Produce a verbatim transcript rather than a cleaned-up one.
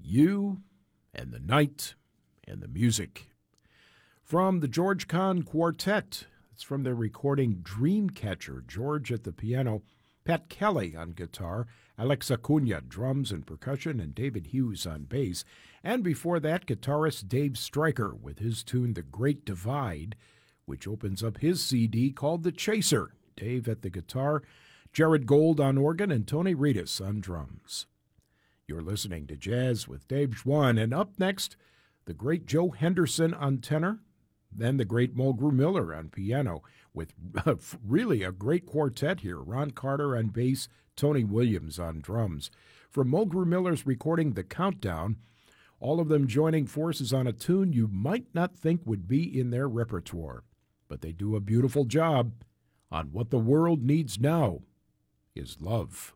You and the night and the music. From the George Kahn Quartet, it's from their recording Dreamcatcher. George at the piano, Pat Kelly on guitar, Alex Acuna, drums and percussion, and David Hughes on bass. And before that, guitarist Dave Stryker with his tune The Great Divide, which opens up his C D called The Chaser. Dave at the guitar, Jared Gold on organ, and Tony Reedus on drums. You're listening to Jazz with Dave Schwann, and up next, the great Joe Henderson on tenor, then the great Mulgrew Miller on piano, with really a great quartet here. Ron Carter on bass, Tony Williams on drums. From Mulgrew Miller's recording The Countdown, all of them joining forces on a tune you might not think would be in their repertoire. But they do a beautiful job on What the World Needs Now is Love.